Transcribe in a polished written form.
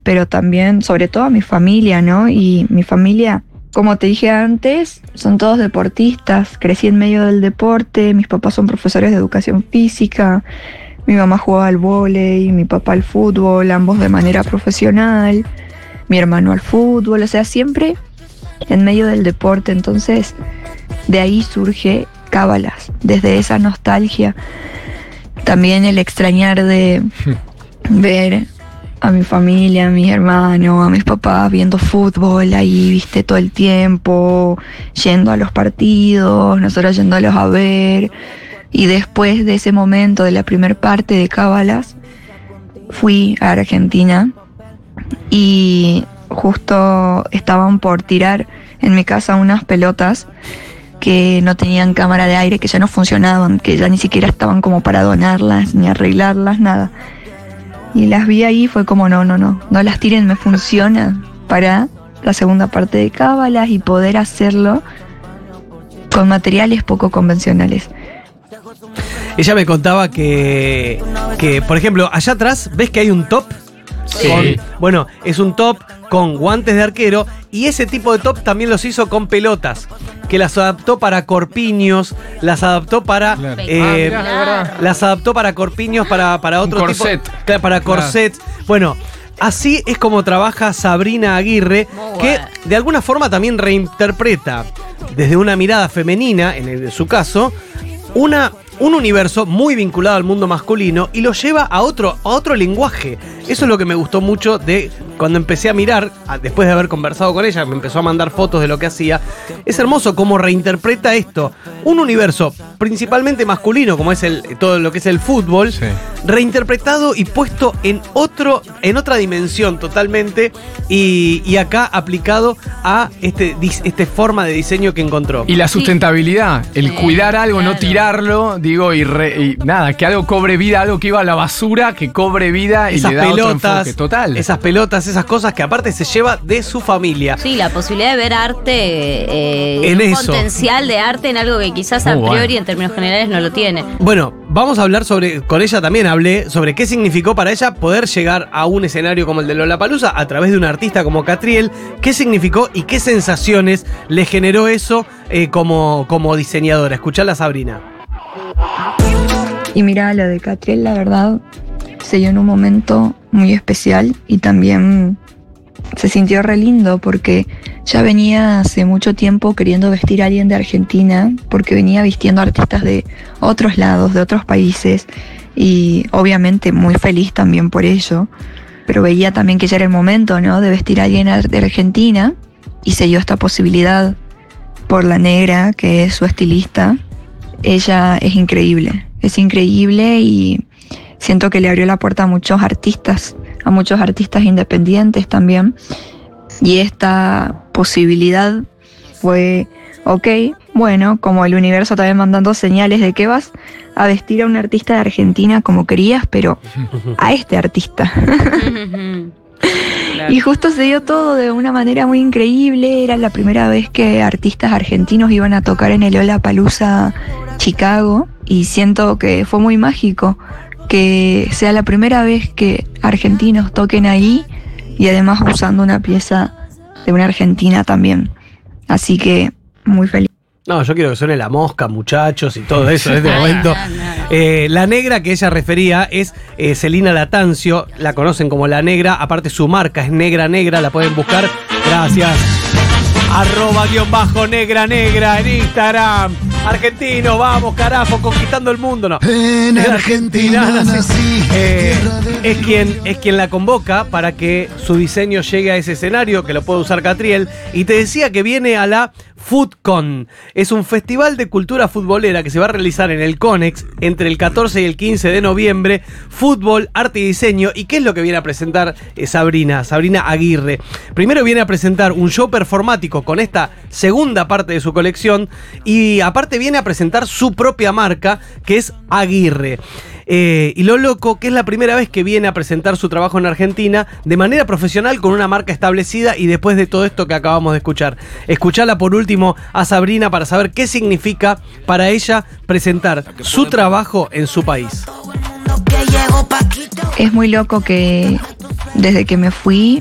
pero también, sobre todo a mi familia, ¿no? Y mi familia, como te dije antes, son todos deportistas. Crecí en medio del deporte, mis papás son profesores de educación física, mi mamá jugaba al vóley, mi papá al fútbol, ambos de manera profesional, mi hermano al fútbol, o sea, siempre en medio del deporte. Entonces, de ahí surge Cábalas, desde esa nostalgia. También el extrañar de ver a mi familia, a mis hermanos, a mis papás viendo fútbol ahí, viste, todo el tiempo, yendo a los partidos, nosotros yéndolos a ver. Y después de ese momento, de la primer parte de Cábalas, fui a Argentina y justo estaban por tirar en mi casa unas pelotas que no tenían cámara de aire, que ya no funcionaban, que ya ni siquiera estaban como para donarlas, ni arreglarlas, nada. Y las vi ahí, fue como no las tiren, me funciona para la segunda parte de Cábalas y poder hacerlo con materiales poco convencionales. Ella me contaba que, por ejemplo, allá atrás, ¿ves que hay un top? Sí. Bueno, es un top con guantes de arquero y ese tipo de top también los hizo con pelotas, que las adaptó para corpiños, las adaptó para las adaptó para corpiños, para otro tipo, para corsets. Bueno, así es como trabaja Sabrina Aguirre, que de alguna forma también reinterpreta desde una mirada femenina, en su caso, un universo muy vinculado al mundo masculino y lo lleva a otro lenguaje. Eso es lo que me gustó mucho de cuando empecé a mirar, después de haber conversado con ella, me empezó a mandar fotos de lo que hacía. Es hermoso cómo reinterpreta esto. Un universo principalmente masculino, como es todo lo que es el fútbol, sí, reinterpretado y puesto en otra dimensión totalmente, y acá aplicado a esta forma de diseño que encontró. Y la sustentabilidad, el cuidar algo, claro, no tirarlo, digo, y nada, que algo cobre vida, algo que iba a la basura, que cobre vida y esas le da pelotas, otro enfoque total. Esas pelotas, esas cosas que aparte se lleva de su familia. Sí, la posibilidad de ver arte, en un eso, potencial de arte en algo que quizás a priori en términos generales no lo tiene. Bueno, vamos a hablar con ella también hablé sobre qué significó para ella poder llegar a un escenario como el de Lollapalooza a través de un artista como Catriel, qué significó y qué sensaciones le generó eso como diseñadora. Escuchala, Sabrina. Y mira, lo de Catriel, la verdad, se dio en un momento muy especial y también se sintió re lindo porque ya venía hace mucho tiempo queriendo vestir a alguien de Argentina, porque venía vistiendo artistas de otros lados, de otros países, y obviamente muy feliz también por ello, pero veía también que ya era el momento, ¿no?, de vestir a alguien de Argentina, y se dio esta posibilidad por la Negra, que es su estilista. Ella es increíble y siento que le abrió la puerta a muchos artistas independientes también. Y esta posibilidad fue, ok, bueno, como el universo también mandando señales de que vas a vestir a un artista de Argentina como querías, pero a este artista. Y justo se dio todo de una manera muy increíble. Era la primera vez que artistas argentinos iban a tocar en el Lollapalooza Chicago y siento que fue muy mágico que sea la primera vez que argentinos toquen ahí y además usando una pieza de una argentina también. Así que muy feliz. No, yo quiero que suene La Mosca, muchachos, y todo eso en este momento. La Negra que ella refería es Celina Latancio, la conocen como La Negra, aparte su marca es Negra, la pueden buscar. Gracias. @_negra en Instagram. Argentinos, vamos, carajo, conquistando el mundo. No. En Argentina nací. Es quien la convoca para que su diseño llegue a ese escenario, que lo puede usar Catriel. Y te decía que viene a la FoodCon. Es un festival de cultura futbolera que se va a realizar en el Conex entre el 14 y el 15 de noviembre. Fútbol, arte y diseño. ¿Y qué es lo que viene a presentar Sabrina Aguirre? Primero viene a presentar un show performático con esta segunda parte de su colección y aparte viene a presentar su propia marca, que es Aguirre. Y lo loco, que es la primera vez que viene a presentar su trabajo en Argentina de manera profesional con una marca establecida y después de todo esto que acabamos de escuchar. Escuchala por último a Sabrina para saber qué significa para ella presentar su trabajo en su país. Es muy loco que desde que me fui